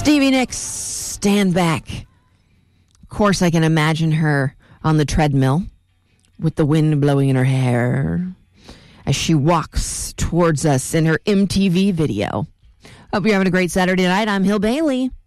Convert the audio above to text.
Stevie Nicks, Stand Back. Of course, I can imagine her on the treadmill with the wind blowing in her hair as she walks towards us in her MTV video. Hope you're having a great Saturday night. I'm Hill Bailey.